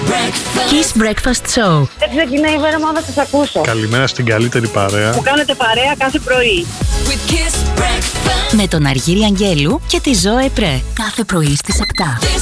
Kiss Breakfast Show. Έτσι ξεκινάει η μέρα μου να σας ακούσω. Καλημέρα στην καλύτερη παρέα. Που κάνετε παρέα κάθε πρωί. Με τον Αργύρη Αγγέλου και τη Ζωέ Πρέ. Κάθε πρωί στις 7.